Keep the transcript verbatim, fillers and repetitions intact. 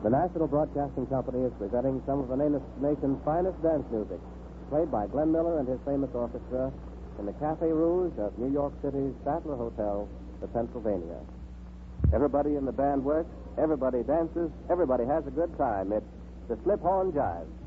The National Broadcasting Company is presenting some of the nation's finest dance music, played by Glenn Miller and his famous orchestra in the Café Rouge of New York City's Statler Hotel, the Pennsylvania. Everybody in the band works, everybody dances, everybody has a good time. It's the Slip Horn Jive.